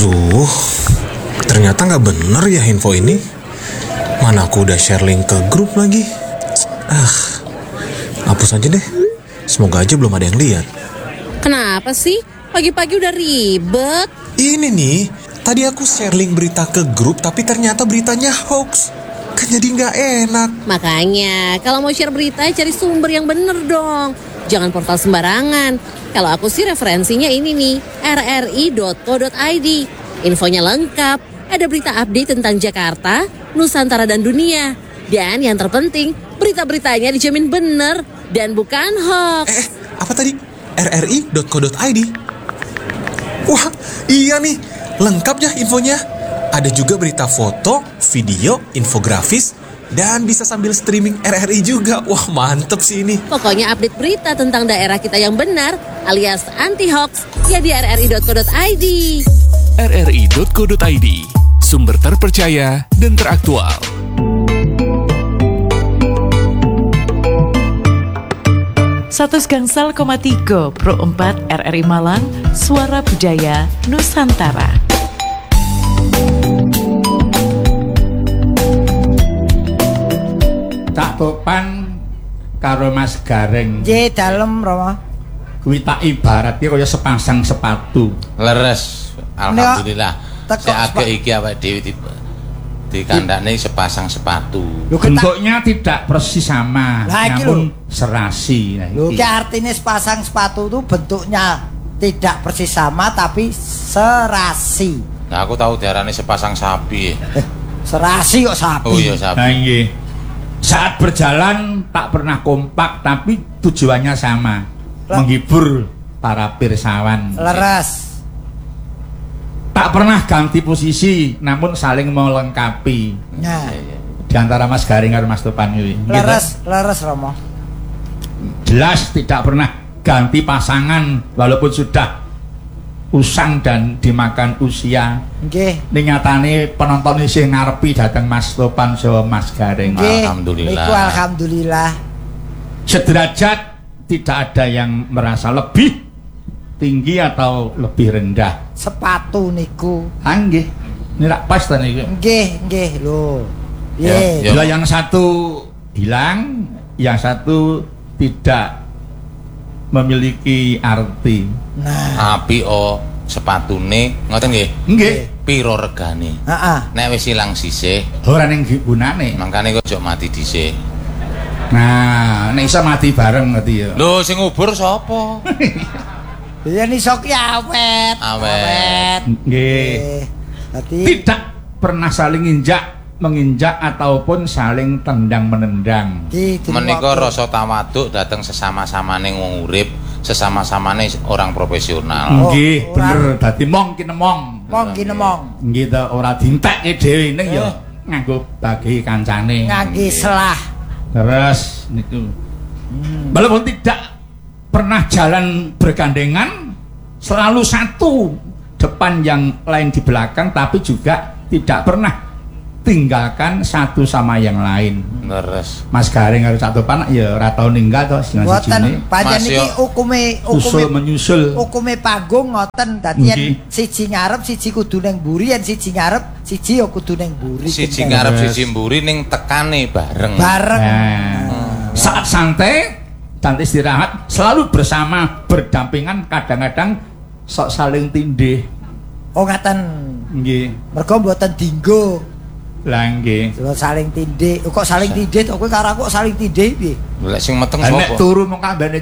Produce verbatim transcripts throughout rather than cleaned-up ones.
Aduh, ternyata nggak bener ya info ini. Mana aku udah share link ke grup lagi. Ah, hapus aja deh. Semoga aja belum ada yang lihat. Kenapa sih? Pagi-pagi udah ribet. Ini nih, tadi aku share link berita ke grup, tapi ternyata beritanya hoax. Kan jadi nggak enak. Makanya, kalau mau share berita, cari sumber yang bener dong. Jangan portal sembarangan. Kalau aku sih referensinya ini nih, r r i dot co dot i d. Infonya lengkap, ada berita update tentang Jakarta, Nusantara dan dunia. Dan yang terpenting, berita-beritanya dijamin bener dan bukan hoax. Eh, apa tadi? r r i dot co dot i d. Wah, iya nih, lengkap ya infonya. Ada juga berita foto, video, infografis, dan bisa sambil streaming R R I juga. Wah, mantep sih ini. Pokoknya update berita tentang daerah kita yang benar, alias anti-hoax, ya di r r i dot co dot i d. r r i dot co dot i d, sumber terpercaya dan teraktual. seratus Gangsal koma tiga Pro empat R R I Malang, Suara Budaya Nusantara. Cak Topan karo Mas Gareng. Nggih, dalem Rama. Kuwi tak ibaratke kaya sepasang sepatu. Leres. Alhamdulillah. Sik agek iki awake dhewe di dikandakne sepasang sepatu. Bentuknya tidak persis sama, namun serasi. Nah, lho, ki artine sepasang sepatu itu bentuknya tidak persis sama tapi serasi. Nah, aku tahu diarani sepasang sapi. Eh, serasi kok sapi. Oh iya, sapi. Nah, nggih. Saat berjalan tak pernah kompak tapi tujuannya sama, L- menghibur para pirsawan. Leres. Tak pernah ganti posisi, namun saling melengkapi. Nah, di antara Mas Garing dan Mas Topan ini. Leres, leres Romo. Jelas tidak pernah ganti pasangan walaupun sudah usang dan dimakan usia. Nggih. Ning nyatane penonton isih ngarepi dateng Mas Topan saha Mas Garing. Alhamdulillah. Niku alhamdulillah. Sederajat, tidak ada yang merasa lebih tinggi atau lebih rendah. Sepatu niku. Ah nggih. Ini rak pas ta niku. Nggih, nggih lho. Nggih. Ya, yang satu hilang, yang satu tidak memiliki arti. Nah, api o sepatune ngoten nggih. Nggih. Piro regane? Heeh. Nek wis ilang sisih, ora ning gunane. Mangkane kok ojo mati dhisik. Nah, nek iso mati bareng ngerti ya. Lho, sing ngubur sapa? Ya iso ki awet. Awet. Nggih. Dadi Tidak pernah saling injak menginjak ataupun saling tendang menendang. Menika rasa tawaduk dateng sesama-samane wong urip, sesama-samane orang profesional. Nggih, oh, bener. Dadi mong ki nemong. Mong ki nemong. Nggih ta ora dientekke dhewe ning ya nganggo bagi kancane. Ngangge selah. Terus niku. Hmm. Walaupun tidak pernah jalan bergandengan, selalu satu depan yang lain di belakang, tapi juga tidak pernah tinggalkan satu sama yang lain. Leres. Mas Garing karo Cak Topan ya ora tau ninggal to sing sijine. Pancen iki hukume hukume menyusul. Hukume panggung ngoten dadi yen siji ngarep siji kudu ning mburi, yen siji ngarep siji ya kudu ning mburi. Siji ngarep siji mburi ning tekane bareng. Bareng. Nah, hmm. Saat santai dan istirahat selalu bersama berdampingan, kadang-kadang sok saling tindih. Oh ngaten. Nggih. Mergo mboten dinggo. Lah nggih. Saling tindih. Kok saling tindih to kowe karo aku saling tindih piye? Lek sing meteng sapa? Nek turu mung kambane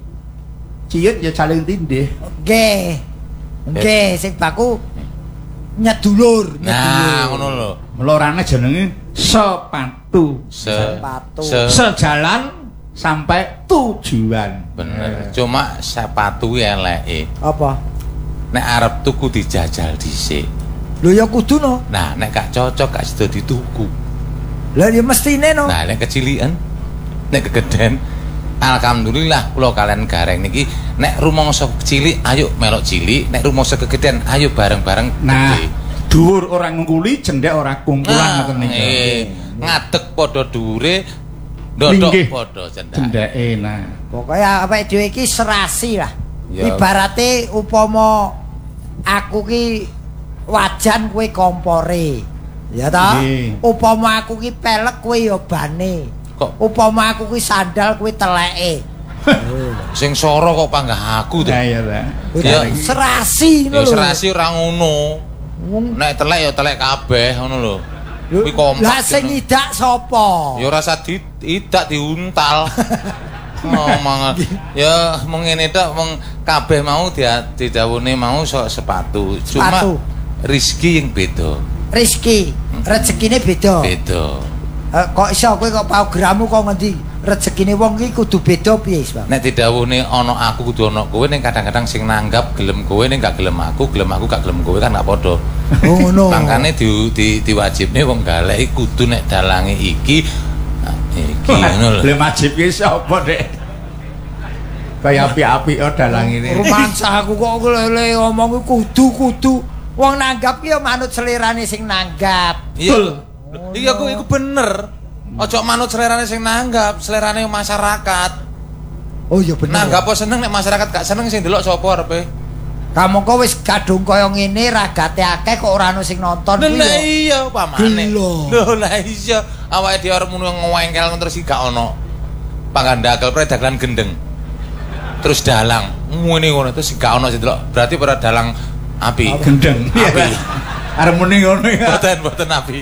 ciut ya saling tindih. Nggih. Nggih, sing baku nyedulur, Nah, ngono lho. Melorane jenenge sepatu. Sepatu. Sejalan sampai tujuan. Bener. Cuma sepatu eleke. Apa? Nek arep tuku dijajal dhisik. Lho ya kudu no. Nah, nek gak cocok gak sida dituku. Lah ya mestine no. Nah, nek kecilian, nek kegeden, alhamdulillah kula kalian Gareng niki nek rumangsa cilik ayo melok cilik, nek rumangsa kegeden ayo bareng-bareng nah, gede. Dhuwur ora ngungkuli, cendhek ora kungkulan ngoten niku. Eh, ngadeg padha dhuwure, ndodok padha cendheke. Nah, pokoke awake dhewe iki serasi lah. Ya. Ibarate upama aku ki wajan kowe kompore. Ya ta? Upama aku ki pelek kowe ya bane. Kok upama aku ki sandal kowe teleke. Sing soro kok panggah aku to. Ya iya ta. Ya serasi ngono lho. Ya lho. serasi ora ngono. Nek telek ya telek kabeh ngono lho. Kuwi kompak. Lah sing idak sapa? Ya ora usah diidak diuntal. Ngomong ya mung ngene tok mung kabeh mau dia didhawuhne mau sok sepatu. Cuma Sepatu. rezeki yang beda. Rezeki, rezekine beda. Beda. Eh, kok iso kowe kok programmu kok ngendi? Rezekine wong iki kudu beda piye, Bang? Nek didhawuhne ana aku kudu ana kowe ning kadang-kadang sing nanggap gelem kowe ning gak gelem aku, gelem aku gak gelem kowe kan gak padha. Oh ngono. Mangkane di, di diwajibne wong galek kudu nek dalange iki nah, iki ngono lho. Lha wajib ki sapa, Dek? Kaya api-api oh dalang ini. Rumangsah aku kok lele ngomong kudu-kudu. Wong nanggap ki ya manut selerane sing nanggap. Iya. Iya aku iku bener. Ojo manut selerane sing nanggap, selerane masyarakat. Oh iya bener. Nanggap apa seneng nek masyarakat gak seneng sing delok sapa arepe? Kamu kok wis kadung kaya ngene ragate akeh kok ora ono sing nonton kuwi. Lah iya pamane. Lho lah iya awake dhewe arep muni ngewengkel terus iki gak ono. Pangandakel pre dagelan gendeng. Terus dalang ngene ngono terus gak ono sing delok. Berarti ora dalang api. Gendeng. Api. Arep muni ngono ya. Boten boten api.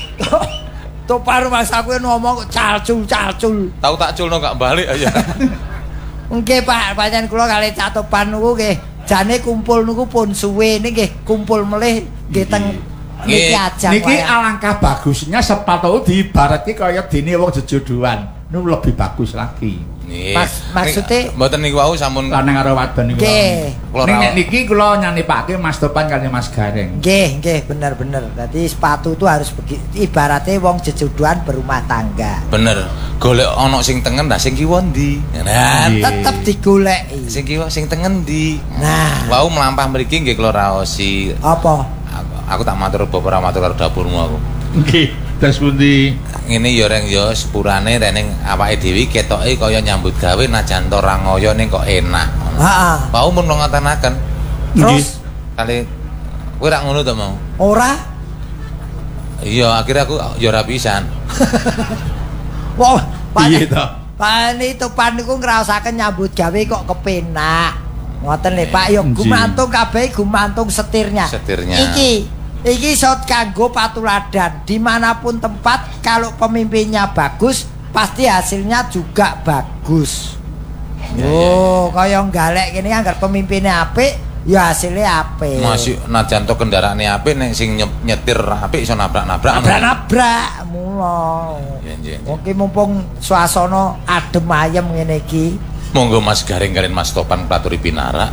Topar mas aku ngomong calcul-calcul. Tahu tak culno gak balik aja. Nggih Pak, pancen kula kali Catopan niku nggih jane kumpul niku pun suwe nggih kumpul melih nggih teng niki aja. Niki alangkah bagusnya sepatu diibaratke kaya dene wong jejodohan. Niku lebih bagus lagi. Mas maksudnya mboten niku wau sampun lanang karo wadon niku. Nggih. Ning niki kula nyanipake Mas Topan kali Mas Gareng. Nggih, nggih bener-bener. Dadi sepatu itu harus begitu ibaratnya wong jejodohan berumah tangga. Bener. Golek ana sing tengen lah sing kiwa ndi. Nah, tetep digoleki. Sing kiwa sing tengen ndi. Nah, wau mlampah mriki nggih kula raosi. Apa? Aku, aku tak matur bapak matur karo dapurmu aku. Nggih. Terus pundi? Ngene ya reng ya sepurane rene awake dhewe ketoke kaya nyambut gawe najan to ora ngoyo ning kok enak. Heeh. Wau mun ngotenaken. Terus kali kowe ra ngono to mau? Ora? Iya, akhirnya aku ya ora pisan. Wah, piye to? Pani Topan niku ngraosaken nyambut gawe kok kepenak. Ngoten lho Pak, ya gumantung kabeh gumantung setirnya. Setirnya. Iki Iki iso kanggo patuladan dimanapun tempat kalau pemimpinnya bagus pasti hasilnya juga bagus. Ya, oh, ya, ya. Kaya galek kene anggar pemimpinnya apik ya hasilnya apik. Masih najan to kendaraane apik nek sing nyetir apik iso nabrak-nabrak. Nabrak-nabrak mula. Nggih, nggih. Oke mumpung suasana adem ayem ngene iki. Monggo Mas Gareng kalian Mas Topan platuri pinara.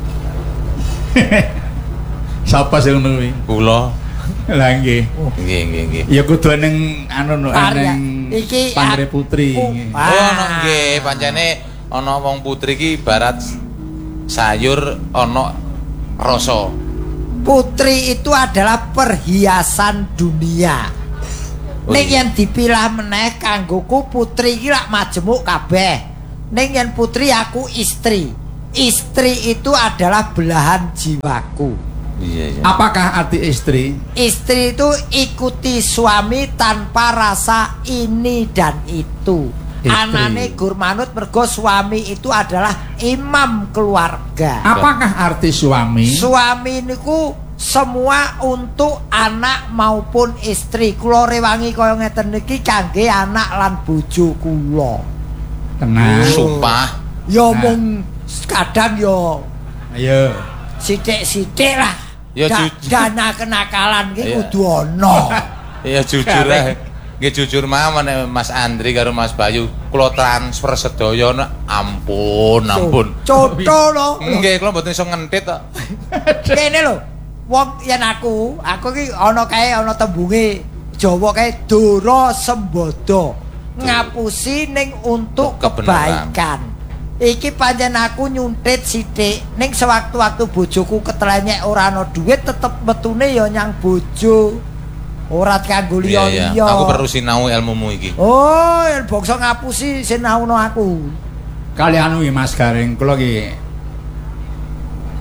Sapa sing ngono kuwi? Kula. Lah nggih. Nggih, nggih, nggih. Ya kudu ning anu no ning iki Pangre Putri. Oh, ono nggih, pancene ana wong putri iki barat sayur ana rasa. Putri itu adalah perhiasan dunia. Oh, ning yen dipilah meneh kanggoku putri iki lak majemuk kabeh. Ning yen putri aku istri. Istri itu adalah belahan jiwaku. Iya, iya. Apakah arti istri? Istri itu ikuti suami tanpa rasa ini dan itu. Istri. Anane gur manut mergo suami itu adalah imam keluarga. Apakah arti suami? Suami niku semua untuk anak maupun istri. Kula rewangi kaya ngeten niki kangge anak lan bojo kula. Tenang. Sumpah. Ya mung kadang ya. Ayo. Sithik-sithik lah. Ya da, jujur. Dana kenakalan ki kudu ana. Ya jujur ae. Nggih jujur mawon Mas Andri karo Mas Bayu, kula transfer sedaya ampun, ampun. Cotho lho. Nggih, kula mboten iso ngentit kok. Kene lho. Wong yen aku, aku ki ana kae ana tembunge Jawa kae Dora Sembada. Ngapusi ning untuk kebaikan. Iki pancen aku nyuntit sithik ning sewaktu-waktu bojoku ketelenyek ora ana duit tetep metune ya nyang bojo. Ora kanggo liya-liya. Iya, aku perlu sinau ilmumu iki. Oh, yen bangsa ngapusi sinauno aku. Kali anu iki Mas Gareng, kula iki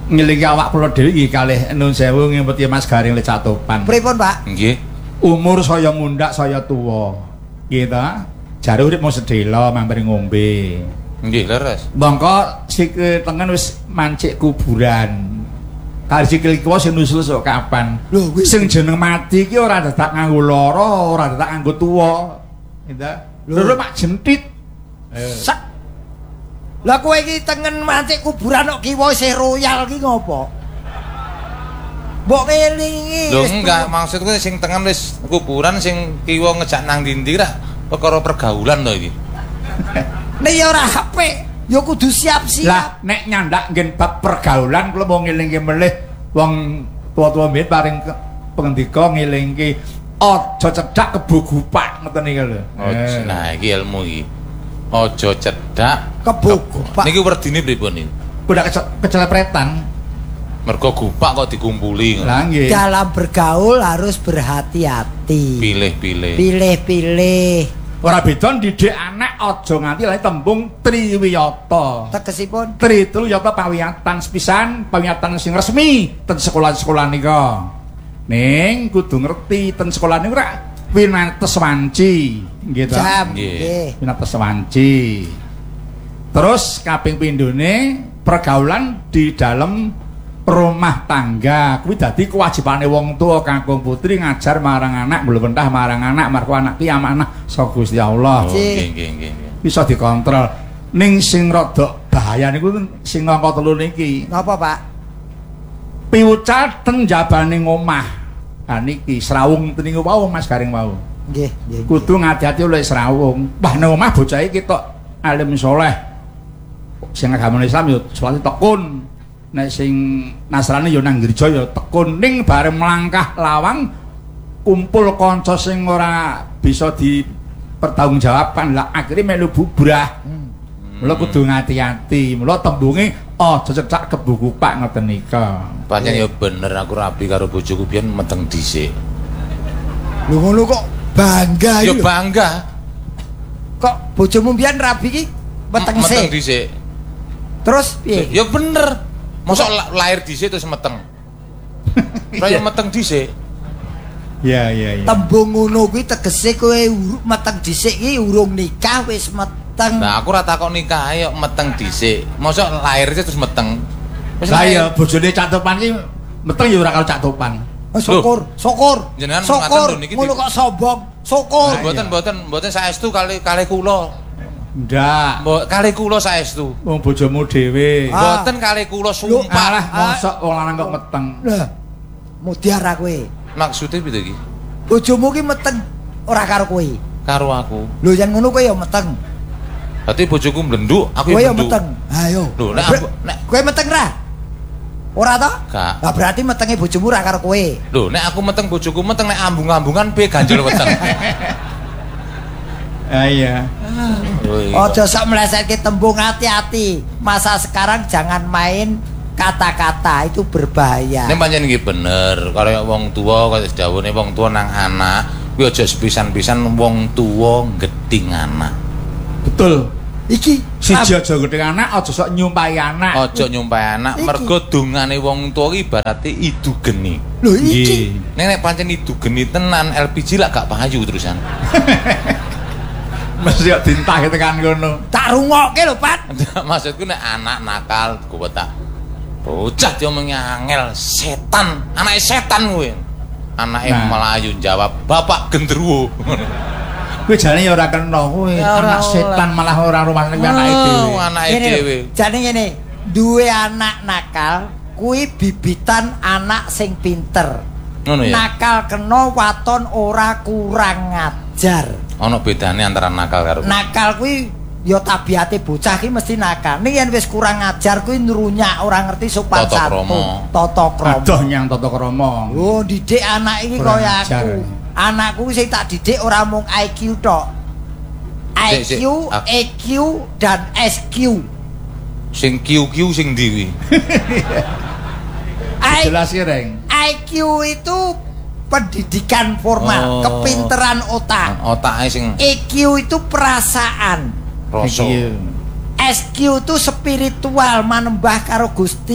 ngelingi awak kula dhewe nggih kalih nuwun sewu ngempeti Mas Garing Le Catopan. Pripun, Pak? Nggih. Umur saya mundak saya tuwa. Nggih ta? Jare urip mau sedhela mampir ngombe. Nggih, leres. Mongko sikil tengen wis mancik kuburan. Kali sikil kiwa sing nusul sok kapan. Lho, kuwi sing jeneng mati iki ora dadak nganggo lara, ora dadak nganggo tuwa. Nggih ta? Lho mak jentit. Sak. Lah kowe iki tengen mancik kuburan kok kiwa isih royal ki ngopo? Mbok ngelingi. Lho enggak, maksudku sing tengen wis kuburan sing kiwa ngejak nang ndi-ndi ra perkara pergaulan to iki. Nek ya ora apik, ya kudu siap-siap. Lah nek nyandak nggen bab pergaulan kula mau ngelingke melih wong tua-tua mbiyen paring pengendika ngelingke aja cedhak kebo gupak ngoten iki lho. Nah, iki ilmu iki. Aja cedhak Kebo gupak. Niki werdine pripun iki? Udah kecelepretan. Mergo gupak kok dikumpuli. Lah nggih. Dalam bergaul harus berhati-hati. Pilih-pilih. Pilih-pilih. Ora beda didik anak aja nganti lali tembung triwiyata. Tegesipun Tri itu ya pawiyatan sepisan, pawiyatan sing resmi ten sekolah-sekolah nika. Ning kudu ngerti ten sekolah niku ora pinates wanci, nggih ta? jam. Nggih. Nggih. Pinates wanci. Terus kaping pindhone pergaulan di dalam rumah tangga kuwi dadi kewajibane wong tuwa Kakung Putri ngajar marang anak, mlebentah marang anak, marko anak ki amanah saka Gusti Allah. Oh, nggih nggih nggih. Bisa dikontrol. Ning sing rada bahaya niku sing angka telu niki. Napa, Pak? Piwucal ten jabane omah. Ha niki srawung teningu wau Mas Garing wau. Nggih, nggih. Kudu ngati-ati oleh srawung. Wah nang omah bocah iki ketok alim saleh. Sing agama Islam yo salat tekun. Nek sing Nasrani ya nang gereja ya tekun ning bareng melangkah lawang kumpul kanca sing ora bisa dipertanggungjawabkan lah akhirnya melu bubrah. Mula kudu ngati-ati. Mula tembunge aja cecak kebo kupak ngoten nika. Pancen ya bener aku rabi karo bojoku biyen meteng dhisik. Lho ngono kok bangga Ya iki lho. bangga. Kok bojomu mbiyen rabi ki meteng Meteng sik. dhisik. Terus piye? Ya bener. Mosok la lahir dhisik terus meteng. Kaya meteng dhisik. Ya ya ya. Tembung ngono kuwi tegese kowe uru- meteng dhisik ki urung nikah wis meteng. Nah, aku ora takon nikah ae kok meteng dhisik. Mosok lahir terus meteng. Wis Lah ya lahir. bojone Catopan ki meteng ya ora karo Catopan. Oh, syukur, syukur. Jenengan syukur. ngaten lho niki Ngono di- kok sombong. Syukur. Nah, Mboten mboten mboten saestu kali kali kula. Ndak. Mbok kali kula saestu. Wong bojomu dhewe. Ah. Mboten kali kula Alah sumpah. mosok wong lanang kok meteng. Lah, mutiara kowe. Maksudnya piye iki? Bojomu ki meteng ora karo kowe. Karo aku. Lho yen ngono kowe ya meteng. Berarti bojoku mblenduk, aku Kowe ya ya mblenduk. meteng. Ayo. Lho, nek Bre- aku- nek- kowe meteng ra? Ora to? Gak. Lah berarti metenge bojomu ra karo kowe. Lho, nek aku meteng bojoku meteng nek ambung-ambungan piye ganjel meteng. Ah iya. Oh, iya. Aja sok melesetke tembung, hati-hati. Masa sekarang jangan main kata-kata, itu berbahaya. Nek pancen iki bener, kaya wong tuwa kaya dawuhne wong tuwa nang anak, kuwi aja sepisan-pisan wong tuwa gedhing anak. Betul. Iki Siji aja gedhe anak, aja sok nyumpahi anak. Aja nyumpahi anak, Iki. mergo dongane wong tuwa iki ibarate idu geni. lho iki. Nek nek pancen idu geni tenan L P G lah gak payu terusan. Mesti kok dintah tekan kono. Tak rungokke lho, Pat. Maksudku nek anak nakal gue tak bocah dia ngangel setan, anake setan kuwi. Anake Nah. Melayu jawab, "Bapak genderuwo." Kuwi jane ya ora kena kuwi. Ya ora Anak setan malah ora rumah ning anake dhewe. Oh, anake Ngene lho, dhewe. jane ngene, duwe anak nakal kuwi bibitan anak sing pinter. Ngono ya. Nakal kena waton ora kurang ngajar. Ana bedane antara nakal karo Nakal kuwi ya tabiate bocah ki mesti nakal. Ning yen wis kurang ngajar kuwi nrunyak, ora ngerti sopan Tata santun, krama. tata krama. Adoh nyang tata krama. Oh, didik anak iki Kurang kaya ajar. aku. Anakku sing tak didik ora mung I Q tok. I Sik, sik. Q, Ah. E Q dan S Q. sing Q Q sing ndi kuwi. I, Jelas ki, Reng. I Q itu pendidikan formal, Oh. kepinteran otak. Otake sing E Q itu perasaan. rasa. Iki. S Q itu spiritual, manembah karo Gusti.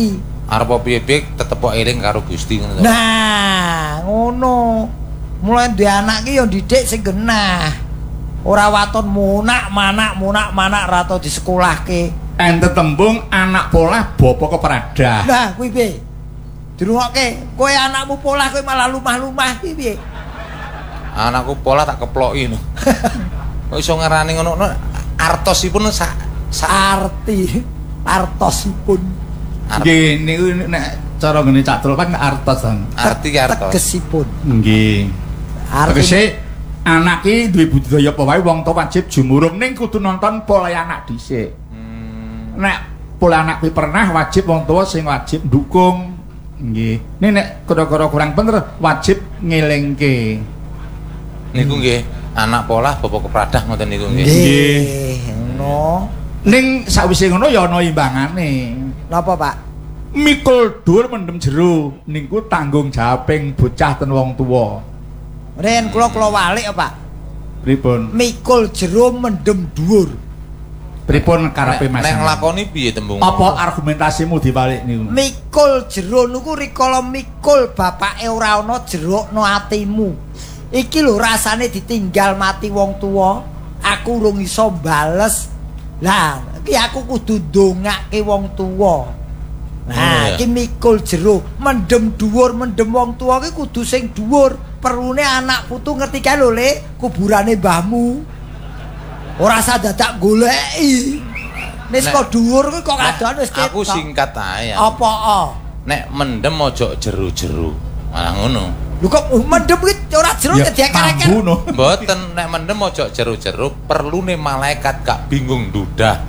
arep piye-piye tetep kok eling karo Gusti ngono. Nah, ngono. Mulai duwe anak ki ya didik sing genah. Ora waton munak manak munak manak ra tau disekolahke. Ente tembung anak polah bapa kepradah. Nah, kuwi piye? Dirungokke, kowe anakmu polah kowe malah lumah-lumah iki piye? Anakku pola tak keploki no. Kok iso ngarani ngono artosipun sak sak arti artosipun. Nggih niku nek cara ngene Cak Trul kan artos kan. Arti artos. Tegesipun. Nggih. Tegese anak iki duwe budaya apa wae wong tuwa wajib jumurung ning kudu nonton pola anak dhisik. Hmm. Nek pola anak kuwi pernah wajib wong tuwa sing wajib ndukung. Nggih. Nek nek kira-kira kurang bener wajib ngelingke. Niku nggih anak pola bapak kepradah ngoten niku nggih. Nggih. Ngono. Ning sawise ngono ya ana imbangane. Napa, Pak? Mikul dhuwur mendem jero niku tanggung jawabing bocah ten wong tuwa. Ren kula kula walik ya, Pak. Pripun? Mikul jero mendem dhuwur. Pripun karepe Mas? Nek nglakoni piye tembung? Apa argumentasimu dibalik niku? Mikul jero niku rikala mikul bapake ora ana jerukno atimu. Iki lho rasane ditinggal mati wong tuwa, aku urung iso bales. Lah, iki aku kudu ndongake wong tuwa. Nah, iki mikul jero, mendem dhuwur, mendem wong tuwa iki kudu sing dhuwur. Perune anak putu ngerti kae lho, Le, kuburane mbahmu. Ora usah dadak goleki. Nek kok dhuwur kuwi kok kadoan wis ketok. Aku singkat ae. Apa? Nek mendem aja jero-jero. Malah ngono. Lho kok mendem iki ora jero dadi akar-akar. Mboten nek mendem aja jero-jero, perlune malaikat gak bingung dudah.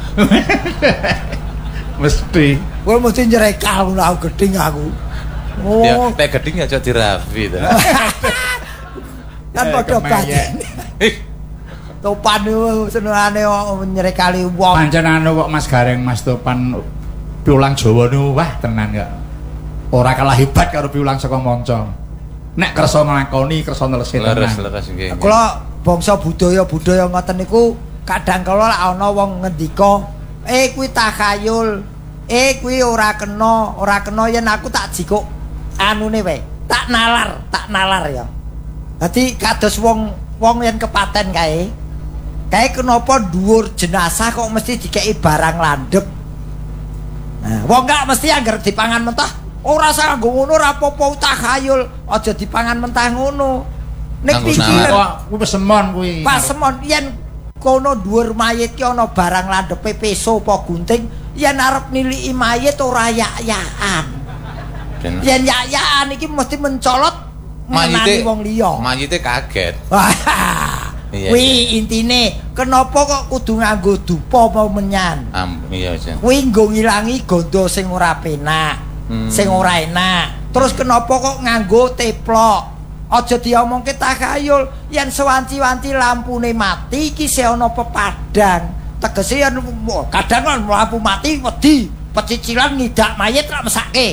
Mesti. Kowe mesti nyrekal ngono aku gedeng aku. Oh. Ya, nek gedeng aja dirafi to. Kan padha badan. Topan niku senengane nyrekali wong. Pancen anu kok Mas Gareng Mas Topan piulang Jawa niku wah tenan kok. Ora kalah hebat karo piulang saka manca. Nek kersa nglakoni, kersa nelesi tenan. Leres-leres nggih. Kula bangsa budaya-budaya ngoten niku kadang kala lek ana wong ngendika, "Eh kuwi takhayul. Eh kuwi ora kena, ora kena yen aku tak jikuk anune wae. Tak nalar, tak nalar ya." Dadi kados wong wong yen kepaten kae, kae kenapa dhuwur jenazah kok mesti dikeki barang landhep. Nah, wong gak mesti anggar dipangan mentah. Ora usah nganggo ngono ora apa-apa takhayul, aja dipangan mentah ngono. Nek pikiran kuwi pesemon kuwi. Pasemon yen kono dhuwur mayit ki ana barang landhepe peso apa gunting, yen arep niliki mayit ora yak-yakan. Yen yak-yakan iki mesti mencolot menani wong liya. Mayite kaget. Kuwi intine kenapa kok kudu nganggo dupa apa menyan? Am iya jan. Kuwi nggo ngilangi gondo sing ora penak, hmm. sing ora enak. Terus kenapa kok nganggo teplok? Aja diomongke takhayul, yen sewanci-wanci lampune mati iki se ana pepadang. Tegese yen kadang kan lampu mati wedi, pecicilan ngidak mayit ra mesake.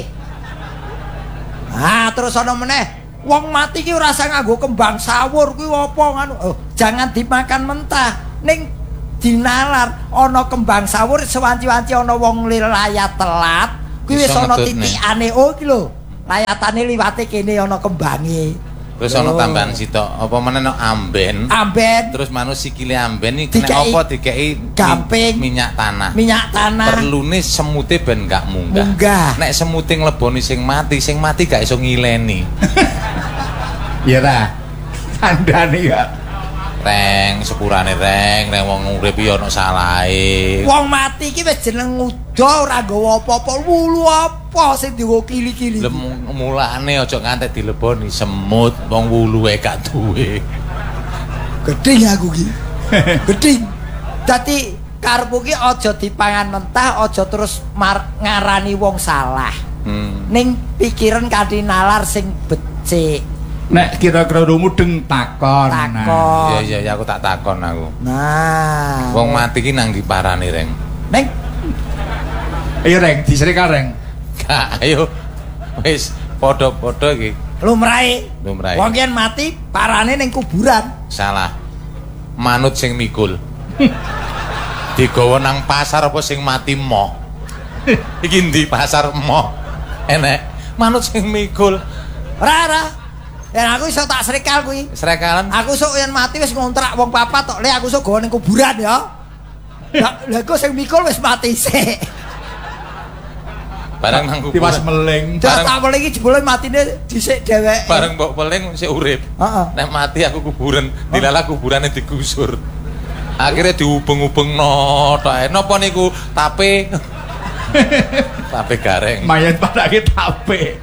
Ah, terus ana meneh wong mati ki ora usah nganggo kembang sawur kuwi apa ngono. Oh, jangan dimakan mentah. Ning dinalar ana kembang sawur sewanci-wanci ana wong layat telat, kuwi wis ana titikane. Oh iki lho. Layatane liwate kene ana kembange. Terus ana tambahan sitok, apa meneh no amben. Amben. Terus manus sikile amben iki nek apa dikeki gamping minyak tanah. Minyak tanah. Perlune semute ben gak munggah. Munggah. Nek semute ngleboni sing mati, sing mati gak iso ngileni. Iya ta. Kandhane ya. Reng sepurane reng, reng wong urip ya ono salahe. Wong mati iki wis jeneng uda ora nggawa apa-apa, wulu apa sing diwo kili-kili. Lha mulane aja ngantek dileboni semut, wong wuluhe gak duwe. Gedhing aku ki. Gedhing. Dadi karepku ki aja dipangan mentah, aja terus ngarani wong salah. Hmm. Ning pikiran kanthi nalar sing becik. Nek kira-kira mudeng takon. Takon. Iya iya ya, aku tak takon aku. Nah. Wong mati ki nang ndi parane, Reng? Neng. Ayo Reng, disreka Reng. Gak, ayo. Wis padha-padha iki. Lumrahe. Lumrahe. Wong yen mati parane ning kuburan. Salah. Manut sing mikul. Digawa nang pasar apa sing mati moh? Iki ndi pasar moh? Enek manut sing mikul. Ora ora. Yen aku iso tak srekal kuwi. Srekalan. Aku sok yen mati wis ngontrak wong papat tok. Le aku sok gawa ning kuburan ya. Lah lha kok sing mikul wis mati sik. Bareng nang kuburan. Tiwas meling. Terus tak meling iki jebule matine dhisik dheweke. Bareng mbok peling sik urip. Heeh. Nek mati aku kuburan, dilala kuburane digusur. Akhirnya dihubung-hubungno tok ae. Napa niku tape? Tape gareng. Mayat padake tape.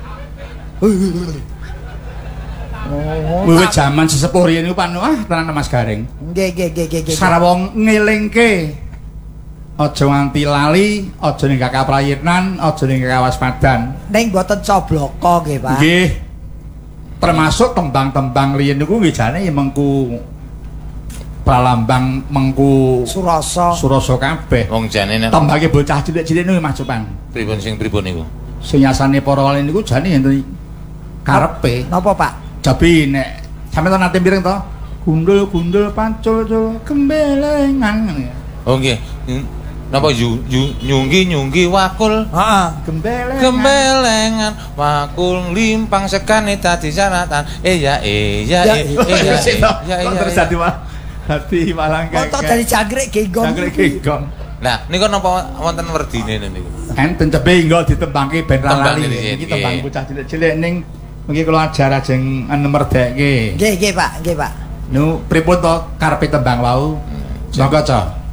Oh, wiwit jaman sesepuh riyen niku panu ah tenan Mas Gareng. Nggih nggih nggih nggih. Sarawong ngelingke. Aja nganti lali, aja ning kaprayitnan, aja ning kawaspadan. Ning mboten cobloko nggih, Pak. Nggih. Termasuk tembang-tembang riyen niku nggih jane mengku pralambang mengku Surasa. Surasa kabeh. Wong jane nek Tembange bocah cilik-cilik niku Mas Cupan. pripun sing pripun niku? Sing nyasane para wali niku jane enten karepe. Napa, Pak? Jabi nek sampeyan nate mireng to? Gundul-gundul pancul-cul gembelengan. Oh nggih. Napa yu, yu, nyunggi nyunggi wakul Heeh. Gembelengan. gembelengan wakul limpang sekane tadi sanatan iya iya iya iya iya iya Terus dadi dadi malang kek. Otot dari jangkrik genggong. Jangkrik genggong. nah niku napa wonten werdine niku Enten tebe engko ditembangke ben ra Tembang lali. ini, Iki nggih. tembang bocah cilik-cilik ning mengki kula ajar ajeng nemerdekke. Nggih nggih, Pak. Nggih, Pak. Nu pripun to karepe tembang wau? Monggo, Cok.